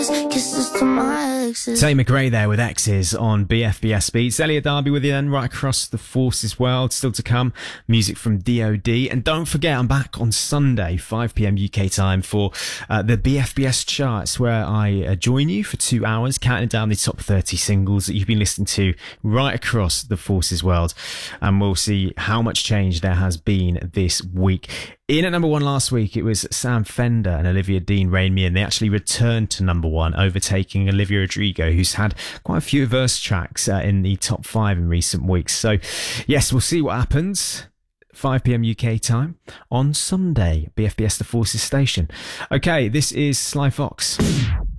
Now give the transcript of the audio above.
Kisses to my exes. Tate McRae there with X's on BFBS Beats. Elliot Darby with you then, right across the Forces world. Still to come, music from DOD. And don't forget, I'm back on Sunday, 5pm UK time, for the BFBS charts, where I join you for 2 hours, counting down the top 30 singles that you've been listening to right across the Forces world. And we'll see how much change there has been this week. In at number one last week, it was Sam Fender and Olivia Dean, Rain Me In. They actually returned to number one, overtaking Olivia Rodrigo, who's had quite a few verse tracks in the top 5 in recent weeks. So, yes, we'll see what happens. 5pm UK time on Sunday, BFBS The Forces station. Okay, this is Sly Fox.